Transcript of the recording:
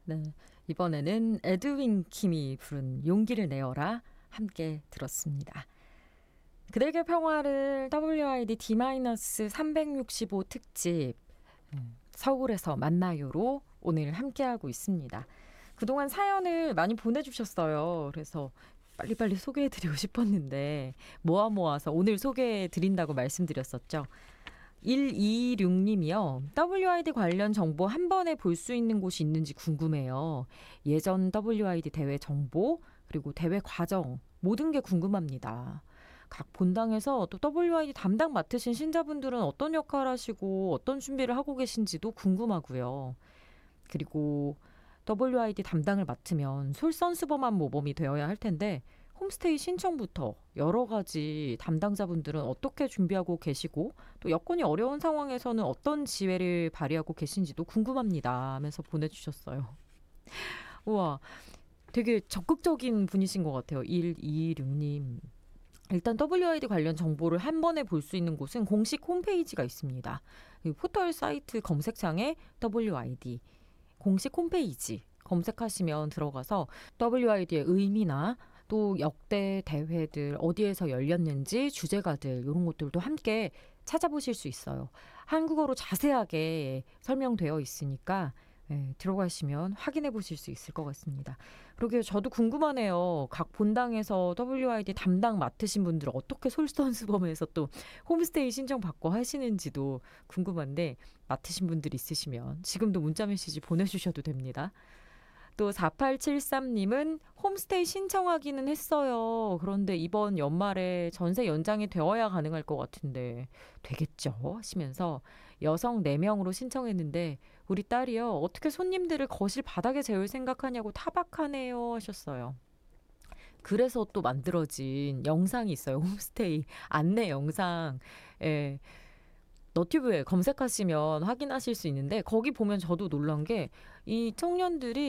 네, 이번에는 에드윈 킴이 부른 용기를 내어라 함께 들었습니다. 그대에게 평화를 WID D-365 특집 서울에서 만나요로 오늘 함께하고 있습니다. 그동안 사연을 많이 보내주셨어요. 그래서 빨리빨리 소개해드리고 싶었는데 모아서 오늘 소개해드린다고 말씀드렸었죠. 126님이요. WID 관련 정보 한 번에 볼 수 있는 곳이 있는지 궁금해요. 예전 WID 대회 정보 그리고 대회 과정 모든 게 궁금합니다. 각 본당에서 또 WID 담당 맡으신 신자분들은 어떤 역할 하시고 어떤 준비를 하고 계신지도 궁금하고요. 그리고 WID 담당을 맡으면 솔선수범한 모범이 되어야 할 텐데 홈스테이 신청부터 여러 가지 담당자분들은 어떻게 준비하고 계시고 또 여건이 어려운 상황에서는 어떤 지혜를 발휘하고 계신지도 궁금합니다 하면서 보내주셨어요. 우와, 되게 적극적인 분이신 것 같아요. 126님. 일단 WID 관련 정보를 한 번에 볼 수 있는 곳은 공식 홈페이지가 있습니다. 포털 사이트 검색창에 WID 공식 홈페이지 검색하시면 들어가서 WID의 의미나 또 역대 대회들 어디에서 열렸는지 주제가들 이런 것들도 함께 찾아보실 수 있어요. 한국어로 자세하게 설명되어 있으니까 들어가시면 확인해 보실 수 있을 것 같습니다. 그러게요. 저도 궁금하네요. 각 본당에서 WID 담당 맡으신 분들 어떻게 솔선수범해서 또 홈스테이 신청받고 하시는지도 궁금한데 맡으신 분들 있으시면 지금도 문자메시지 보내주셔도 됩니다. 또 4873님은 홈스테이 신청하기는 했어요. 그런데 이번 연말에 전세 연장이 되어야 가능할 것 같은데 되겠죠? 하시면서 여성 4명으로 신청했는데 우리 딸이요. 어떻게 손님들을 거실 바닥에 재울 생각하냐고 타박하네요 하셨어요. 그래서 또 만들어진 영상이 있어요. 홈스테이 안내 영상. 예. 너튜브에 검색하시면 확인하실 수 있는데 거기 보면 저도 놀란 게 이 청년들이